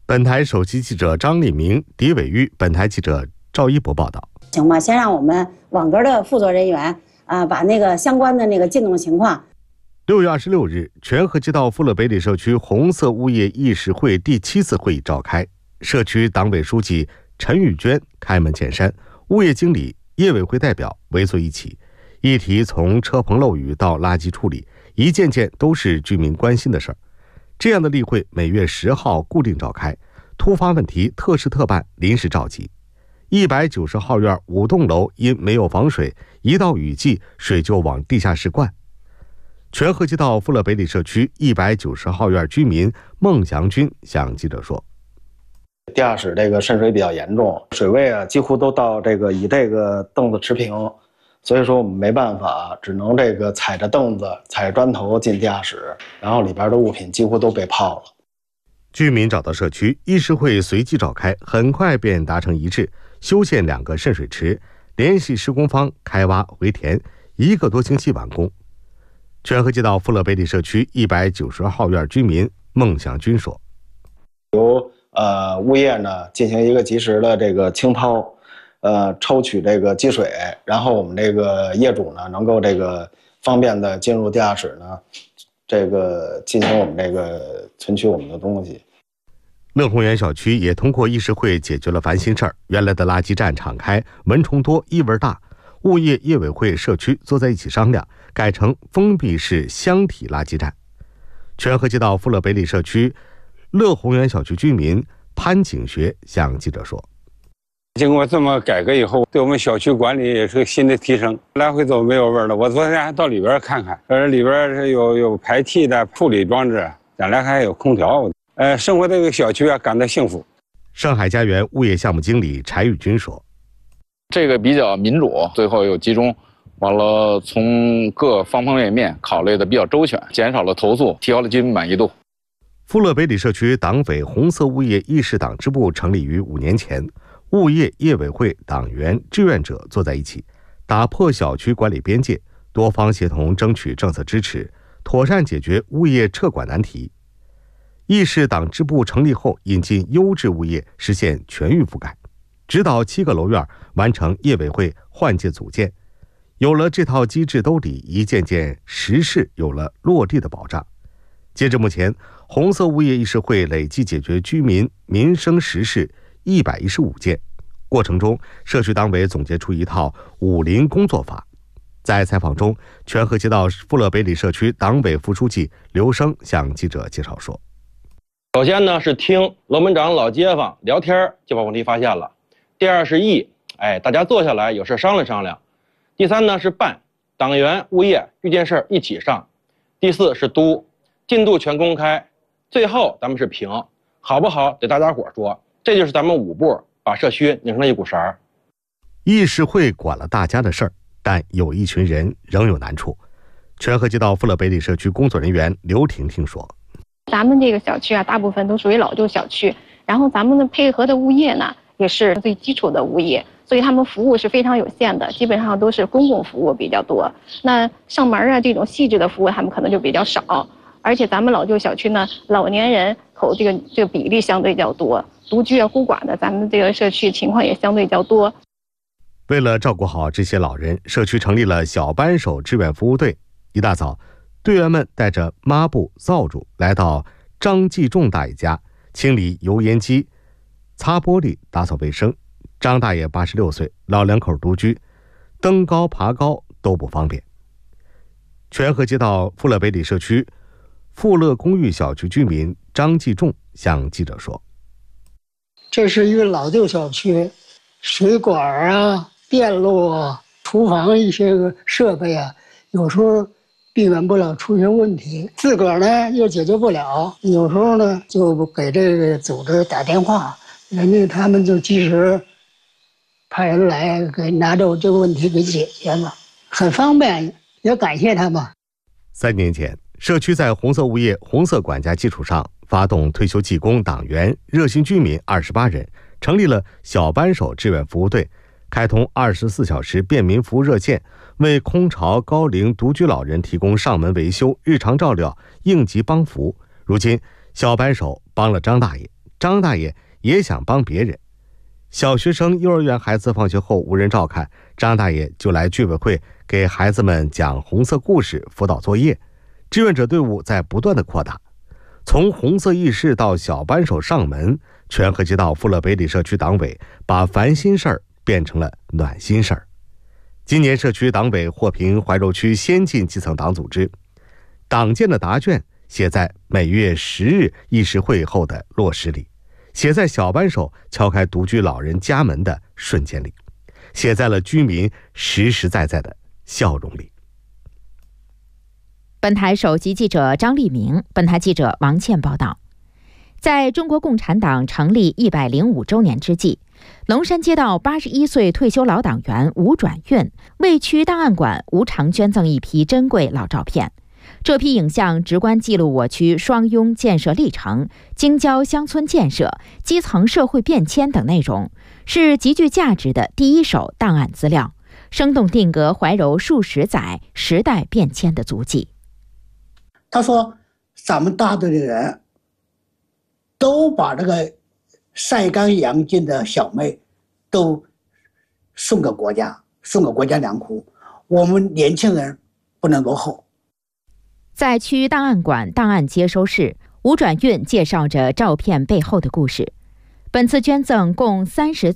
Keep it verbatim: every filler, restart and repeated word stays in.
本台首席记者张立明、狄伟玉，本台记者赵一博报道。 行吧，先让我们网格的负责人员啊、呃，把那个相关的那个进度情况。 六月二十六日，全河街道富乐北里社区红色物业议事会第七次会议召开，社区党委书记陈玉娟开门见山，物业经理、业委会代表围坐一起，议题从车棚漏雨到垃圾处理，一件件都是居民关心的事儿。这样的例会每月十号固定召开，突发问题特事特办，临时召集。一百九十号院五栋楼因没有防水，一到雨季水就往地下室灌。全河街道富乐北里社区一百九十号院居民孟祥军向记者说：“ 地下室这个渗水比较严重，水位啊几乎都到这个与这个凳子持平，所以说我们没办法，只能这个踩着凳子、踩着砖头进地下室，然后里边的物品几乎都被泡了。” 居民找到社区，议事会随即召开，很快便达成一致，修建两个渗水池，联系施工方开挖回填，一个多星期完工。全河街道富乐北里社区一百九十号院居民孟祥军说：“ 由呃物业呢进行一个及时的这个清掏，呃抽取这个积水，然后我们这个业主呢能够这个方便的进入地下室呢，这个进行我们这个存取我们的东西。” 乐宏园小区也通过议事会解决了烦心事儿，原来的垃圾站敞开，蚊虫多，异味大。物业、业委会、社区坐在一起商量，改成封闭式箱体垃圾站。全河街道富乐北里社区乐宏园小区居民潘景学向记者说：“ 经过这么改革以后，对我们小区管理也是个新的提升，来回走没有味儿了。我昨天还到里边看看，呃，里边是有有排气的处理装置，将来还有空调。呃，生活这个小区啊，感到幸福。” 上海家园物业项目经理柴宇军说：“ 这个比较民主，最后又集中，完了从各方方面面考虑的比较周全，减少了投诉，提高了居民满意度。” 富乐北里社区党委红色物业议事党支部成立于五年前，物业、业委会、党员、志愿者坐在一起，打破小区管理边界，多方协同争取政策支持，妥善解决物业撤管难题。议事党支部成立后，引进优质物业，实现全域覆盖，指导七个楼院完成业委会换届组建。有了这套机制兜底，一件件实事有了落地的保障。截至目前，红色物业议事会累计解决居民民生实事一百一十五件。过程中，社区党委总结出一套五零工作法。在采访中，全河街道富乐北里社区党委副书记刘生向记者介绍说：“ 首先呢是听楼门长老街坊聊天就把问题发现了。第二是议，哎，大家坐下来有事商量商量。第三呢是办，党员物业遇见事一起上。第四是督，进度全公开。最后咱们是评，好不好得大家伙说。这就是咱们五步把社区拧成一股绳。”议事会管了大家的事儿，但有一群人仍有难处。全河街道富乐北里社区工作人员刘婷婷说：“ 咱们这个小区啊，大部分都属于老旧小区，然后咱们的配合的物业呢，也是最基础的物业，所以他们服务是非常有限的，基本上都是公共服务比较多。那上门啊这种细致的服务，他们可能就比较少。而且咱们老旧小区呢，老年人口这个这个比例相对较多，独居啊孤寡的，咱们这个社区情况也相对较多。” 为了照顾好这些老人，社区成立了小扳手志愿服务队。一大早，队员们带着抹布、扫帚来到张继仲大爷家，清理油烟机、擦玻璃、打扫卫生。张大爷八十六岁，老两口独居，登高爬高都不方便。全河街道富乐北里社区富乐公寓小区居民张继仲向记者说：“ 这是一个老旧小区，水管啊、电路啊、厨房一些个设备啊，有时候避免不了出现问题，自个儿呢又解决不了，有时候呢就给这个组织打电话，人家他们就及时派人来给拿着这个问题给解决了，很方便，也感谢他们。” 三年前，社区在红色物业、红色管家基础上，发动退休技工、党员、热心居民二十八人，成立了小扳手志愿服务队，开通二十四小时便民服务热线，为空巢、高龄、独居老人提供上门维修、日常照料、应急帮扶。如今，小扳手帮了张大爷， 张大爷也想帮别人。小学生、幼儿园孩子放学后无人照看，张大爷就来居委会给孩子们讲红色故事、辅导作业。志愿者队伍在不断的扩大，从红色义士到小扳手上门，全河街道富乐北里社区党委把烦心事儿变成了暖心事儿。今年社区党委获评怀柔区先进基层党组织，党建的答卷写在每月十日议事会后的落实里，写在小扳手敲开独居老人家门的瞬间里，写在了居民实实在在的笑容里。 本台首席记者张立明，本台记者王倩报道。在中国共产党成立一百零五周年之际，龙山街道八十一岁退休老党员吴转运为区档案馆无偿捐赠一批珍贵老照片。这批影像直观记录我区双拥建设历程、京郊乡村建设、基层社会变迁等内容，是极具价值的第一手档案资料，生动定格怀柔数十载时代变迁的足迹。 他说咱们大队的人都把这个晒干养尽的小麦都送给国家，送给国家粮库，我们年轻人不能落后。 在区档案馆档案接收室，吴转运介绍着照片背后的故事。本次捐赠共三十